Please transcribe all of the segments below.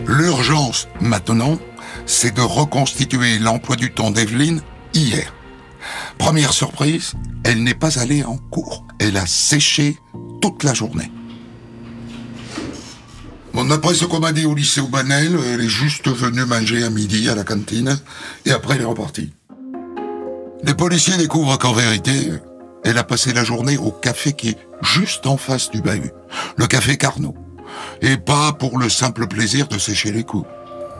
L'urgence, maintenant, c'est de reconstituer l'emploi du temps d'Evelyne hier. Première surprise, elle n'est pas allée en cours. Elle a séché toute la journée. Bon, d'après ce qu'on m'a dit au lycée Aubanel, elle est juste venue manger à midi à la cantine et après elle est repartie. Les policiers découvrent qu'en vérité, elle a passé la journée au café qui est juste en face du bahut, le café Carnot, et pas pour le simple plaisir de sécher les coups.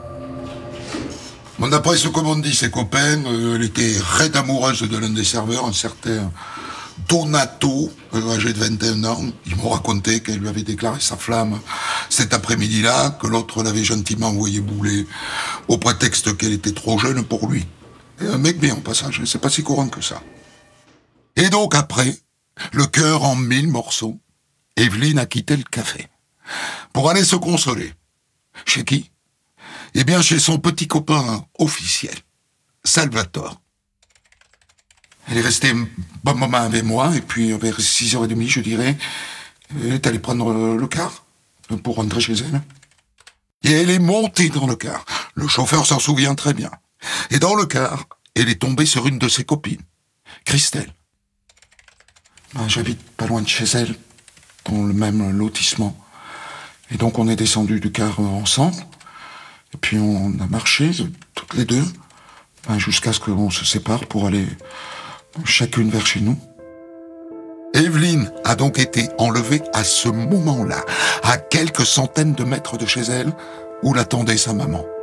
Bon, d'après ce qu'on m'ont dit ses copains, elle était raide amoureuse de l'un des serveurs, un certain Donato, âgé de 21 ans. Ils m'ont raconté qu'elle lui avait déclaré sa flamme cet après-midi-là, que l'autre l'avait gentiment envoyé bouler au prétexte qu'elle était trop jeune pour lui. Et un mec bien, en passage, c'est pas si courant que ça. Et donc après, le cœur en 1000 morceaux, Evelyne a quitté le café pour aller se consoler. Chez qui ? Eh bien, chez son petit copain officiel, Salvatore. Elle est restée un bon moment avec moi, et puis vers 6h30, je dirais, elle est allée prendre le car pour rentrer chez elle. Et elle est montée dans le car. Le chauffeur s'en souvient très bien. Et dans le car, elle est tombée sur une de ses copines, Christelle. J'habite pas loin de chez elle, dans le même lotissement. Et donc on est descendu du car ensemble. Et puis on a marché, toutes les deux, jusqu'à ce qu'on se sépare pour aller chacune vers chez nous. Evelyne a donc été enlevée à ce moment-là, à quelques centaines de mètres de chez elle, où l'attendait sa maman.